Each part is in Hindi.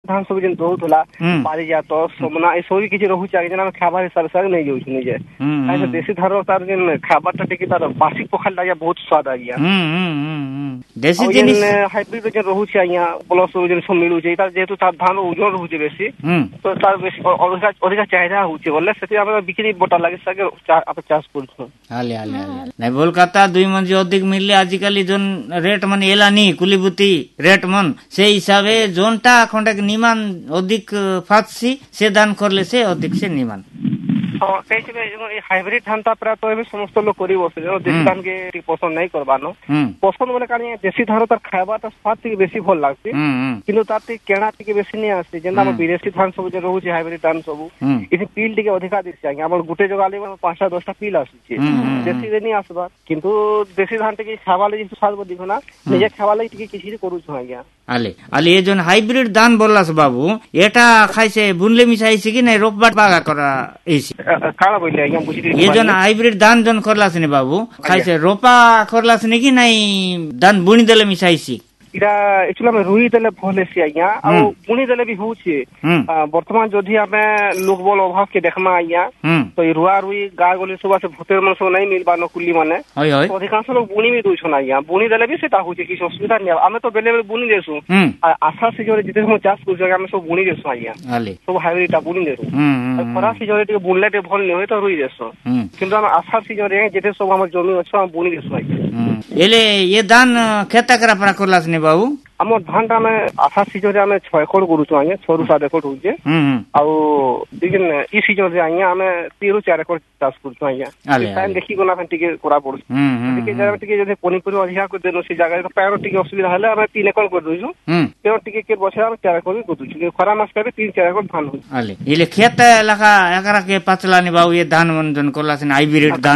ଧାन ସବୁ ଯେନ୍ ଦଉଥିଲା ପାରିଜାତ ସମନା ଏ ସବୁ କିଛି ରହୁଛି ଆଜ୍ଞା ଯେନ୍ ଆମେ ଖାଇବାର ହିସାବରେ ସାର୍ ନେଇ ଯାଉଛୁ ନିଜେ କାହିଁକି ଦେଶୀ ଧାନ ତାର ଯେନ୍ ଖାଇବାରଟା ଟିକେ ତାର ବାସି ପଖାଲଟା ଆଜ୍ଞା ବହୁତ ସ୍ୱାଦ ଆଜ୍ଞା ଦେଶୀ ଜିନିଷ ହାଇବ୍ରିଡ ଯେନ୍ ରହୁଛି ଆଜ୍ଞା ପ୍ଲସ୍ ଯେନ୍ ସବୁ ମିଳୁଛି ତାର ଯେହେତୁ ତାର ଧାନ ଓଜନ ରହୁଛି ବେଶୀ ତ ତାର ବେଶୀ ଅଧିକା ଚାହିଦା ହଉଛି ବୋଲେ ସେଥି ଆମେ ବିକ୍ରି ବଟା ଲାଗି ସାଙ୍ଗେ ଆମେ ଚାଷ କରୁଛୁ ନାଇଁ ବୋଲ କଥା 2 ମଞ୍ଜି ଅଧିକ ମିଳିଲେ ଆଜିକାଲି ଯୋନ ରେଟ୍ ମାନେ ଏଲାନି କୁଲିବୁତି ରେଟ୍ ମନ ସେ ହିସାବେ ଯୋନଟା ଖଣ୍ଡେ ନିମାନ ଅଧିକ ଫାଟସି ସେ ଦାନ କରଲେ ସେ ଅଧିକ ସେ ନିମାନ ହଁ ସେଇଥିପାଇଁ ହାଇବ୍ରିଡ ଧାନଟା ପ୍ରାୟ ତ ଏବେ ସମସ୍ତ ଲୋକ କରି ବସେ ଦେଶୀ ଧାନ କେ ଟିକେ ପସନ୍ଦ ନାଇଁ କରବାନ ପସନ୍ଦ ବୋଲେ କାରଣ ଦେଶୀ ଧାନ ତାର ଖାଇବାଟା ସ୍ୱାଦ ଟିକେ ବେଶୀ ଭଲ ଲାଗୁଛି କିନ୍ତୁ ତାର ଟିକେ କେଣା ଟିକେ ବେଶୀ ନେଇ ଆସେ ଯେନ୍ତା ଆମର ବିଦେଶୀ ଧାନ ସବୁ ଯେ ରହୁଛି ହାଇବ୍ରିଡ ଧାନ ସବୁ ଏଠି ପିଲ୍ ଟିକେ ଅଧିକା ଦିଶେ ଆଜ୍ଞା ଆମର ଗୋଟେ ଜଗାଲେ 5ଟା 10ଟା ପିଲ୍ ଆସୁଛି ଦେଶୀରେ ନି ଆସବା କିନ୍ତୁ ଦେଶୀ ଧାନ ଟିକେ ଖାଇବା ଲାଗି ସ୍ୱାଦ ଅଧିକ ନା ନିଜେ ଖାଇବା ଲାଗି ଟିକେ କିଛି କରୁଛୁ ଆଜ୍ଞା ଆଲେ ଏ ଯୋନ ହାଇବ୍ରିଡ ଧାନ ବୋଲାସ ବାବୁ ଏଟା ଖାଇसे ବୁନଲେ ମିଶାଇଛି କି ନାଇଁ ରୋପबाट ବାଗା କରା ଏଇସି କାଣା ବୋଇଲେ ଆଜ୍ଞା ବୁଝିଲି ये जो हाइब्रिड धान जोन करलासने बाबू खाइसे रोपा करलासने कि नहीं धान बुणी देले मिसाइसी इरा एक्चुअली हम रुई देले भलेसी आज्ञा आ बुणी देले भी होउछे वर्तमान जदि हमें लोक बल अभाव के देखमा आज्ञा तो ई रुआ रुई गाय गोली सब से भूतेर मन सब नहीं मिलबा नकुली माने तो अधिकांश लोग बुणी भी दोछन आज्ञा बुणी देले भी सेटा होउछे कि असुविधा नहीं हमें तो बेले बेले बुणी देसु आशा से जो जिते हम चाष करछु हमें सब बुणी देसु आज्ञा सब हाइब्रिड टा बुणी देसु खरा से जो टिके बुणले टे भल नहीं होय तो रुई देसु किंतु हम आशा से जो रे जिते सब हमर जमी अछि हम बुणी देसु आज्ञा एले ये धान खेता करा परा करलासने बाबू आम धान टा आम आशा सीजन रे आम 6 एकड़ करूछु आज्ञा 6 ରୁ 7 एकड़ होउचे आउ दिगन ई सीजन रे आज्ञा आम 3 ରୁ 4 एकड़ चाष करछु आज्ञा टाइम देखि गोना टिके करा पड़ु टिके जरा टिके जदि पनीपुर अधिका को देनो सी जगह तो पैरो टिके असुविधा हले आम 3 एकड़ कर दोछु ते टिके के बछा 4 एकड़ कर दोछु के खरा मास पे 3-4 एकड़ धान हो आले इले खेत लगा एकरा के पचला नि बाबू ये धान मन जन कोलासन हाइब्रिड धान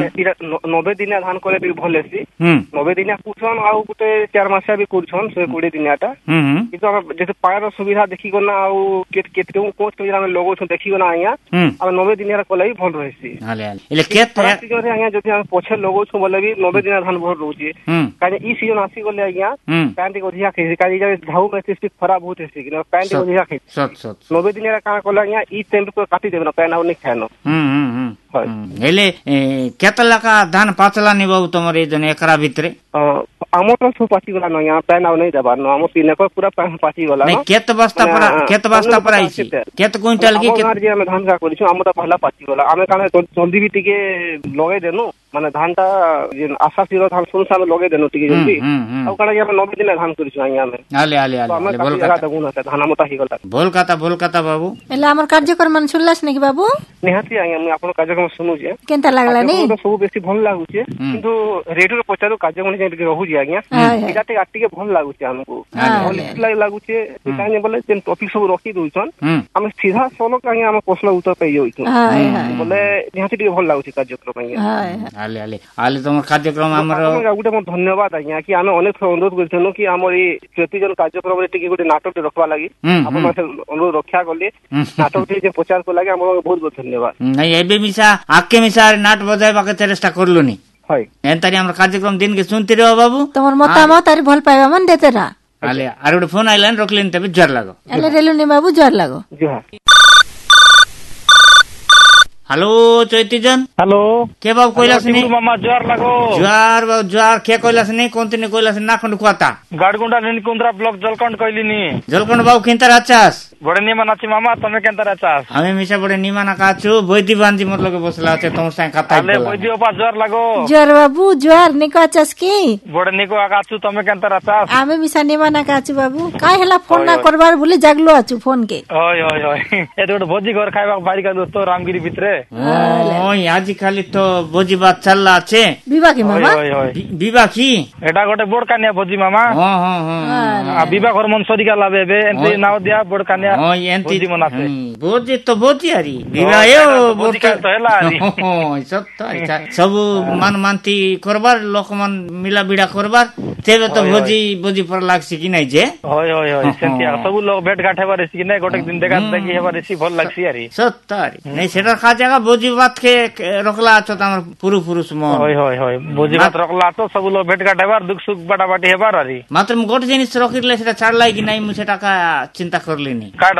90 दिना धान करे भी भलेसी 90 दिना कुछन आउ गुटे 4 मास भी कुछन 120 दिना किंतु हम जैसे पायर सुविधा देखी गना आउ केत कोच सुविधा में लोगो छ देखी गना आया हम 90 दिन रा कोलाई भल रहसी इले केत सीजन रे आया जति हम पोछे लोगो छ बोले भी 90 दिन धान भर रहउची काजे ई सीजन आसी गले आया कांटी अधिका खेसी काजे जे धाउ में स्थिति खराब होत है कि कांटी अधिका खेसी सत 90 दिन रा का कोला आया ई टेम्प को काटी देबना पैन आउ नहीं खानो हेले केतला का धान पाचला नि बाबू तमरे जने एकरा भितरे आमो तो सब पाची गला न यहाँ पैन आउ नहीं देबार न आमो तीन को पूरा पैन पाची गला नहीं केत बस्ता पर आइसी केत क्विंटल की केत जे हम धान का करिछु आमो तो पहला पाची गला आमे काने जल्दी भी टिके लगे देनु माने धान ता जे आशा सिरो धान सुन सा में लगे देनु टिके जल्दी आ काने हम 90 दिन धान करिछु यहाँ में आले बोल कथा गुना धान आमो ता ही गला बोल कथा बाबू एला हमर कार्यक्रम मन सुनलास ने कि बाबू निहाती आया हम आपन कार्यक्रम सुनु जे केनता लागला ने तो सब बेसी भल लागु छे किंतु रेडियो रे पचारो कार्यक्रम जे रहु जे आज्ञा इटा टिके भल लागु छे हमको भल लागु छे काने बोले जेन टॉपिक सब रखी दोछन हम सीधा सोलो काने हम प्रश्न उत्तर पे होइछो बोले निहाती टिके भल लागु छे कार्यक्रम आज्ञा आले तमर कार्यक्रम हमर गुटे म धन्यवाद आज्ञा कि हम अनेक अनुरोध करछनु कि हमर ई प्रतिजन कार्यक्रम रे टिके गुटे नाटक रखवा लागि अपन माथे अनुरोध रक्षा करले नाटक जे प्रचार को लागि हमर बहुत बहुत धन्यवाद नहीं एबे मिसा आके मिसा नाट बजाय बाके चेष्टा करलुनी हाय एंतारी हमर कार्यक्रम दिन के सुनते रहो बाबू तमर मतामत तारी भल पाइबा मन देते रा आले आरो फोन आइलन रखलेन तबे जर लागो एले रेलु ने बाबू जर लागो जी हां हेलो चैतीजन हेलो के बाबू कोइलास नहीं मामा ज्वार लागो ज्वार के कोइलास नहीं कोंतिने कोइलास ना खंड कुआता गाडगुंडा निकुंद्रा ब्लॉक जलकंड कइलिनी जलकंड बाबू किंतर आचास बड़े निमन अछि मामा तमे केंतर आचास हमें मिसा बड़े निमन काचू बोइदी बांजी मोर लगे बसला আছে तुम साइ खाता आले बोइदी ओपा ज्वार लागो ज्वार बाबू ज्वार निको आचास की बड़े निको आकाचू तमे केंतर आचास आमे मिसा निमन काचू बाबू काय हला फोन ना करबार बोली जागलो आचू फोन के ओय एतो भोजी घर खाइबा बारी का दोस्तो रामगिरी भितरे ओय आज खाली तो भोजी बात चलला আছে विवाह की मामा विवाह की एटा गोटे बोड़ कानिया भोजी मामा हां आ विवाह घर मन सरिका लाबे बे एंते नाव दिया बोड़ कानिया ओय एंती भोजी मनासे भोजी तो भोजी आरी विवाह भोजी का तो हेला आरी ओय सत्ता सब मानती करबार लोक मन मिला बिड़ा करबार तेबे तो भोजी पर लागसी कि नै जे होय सेंतिया सब लोग भेट घाट हेबार सी कि नै गोटे दिन देखा देखि हेबार सी भल लागसी आरी सत्ता नै सेटा खा जगह भोजी बात के रखला छ त हमर पुरुष मन होय भोजी बात रखला तो सब लोग भेट घाट हेबार दुख सुख बाटा बाटी हेबार आरी मात्र गोटे जिनिस रखिले सेटा छाड़लाई कि नै मु सेटा का चिंता करलिनी